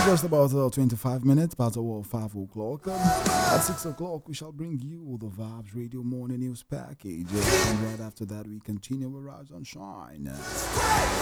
Just about 25 minutes past 5 o'clock. At 6 o'clock, we shall bring you the Vibes Radio Morning News Package. And right after that, we continue with Rise and Shine.